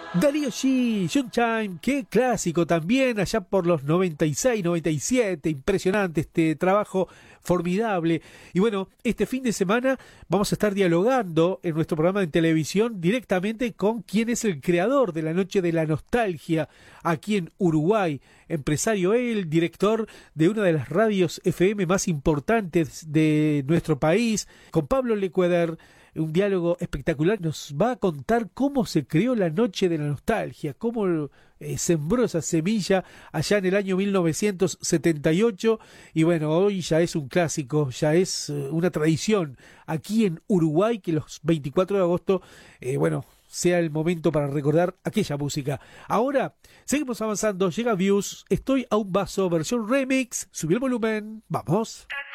Darío G, Sunshine, qué clásico también, allá por los 96, 97, impresionante este trabajo, formidable. Y bueno, este fin de semana vamos a estar dialogando en nuestro programa de televisión directamente con quien es el creador de la Noche de la Nostalgia aquí en Uruguay, empresario él, director de una de las radios FM más importantes de nuestro país, con Pablo Lecueder. Un diálogo espectacular, nos va a contar cómo se creó la Noche de la Nostalgia, cómo sembró esa semilla allá en el año 1978 y bueno, hoy ya es un clásico, ya es una tradición aquí en Uruguay que los 24 de agosto, sea el momento para recordar aquella música. Ahora, seguimos avanzando, llega Views, estoy a un vaso, versión remix, subí el volumen, vamos.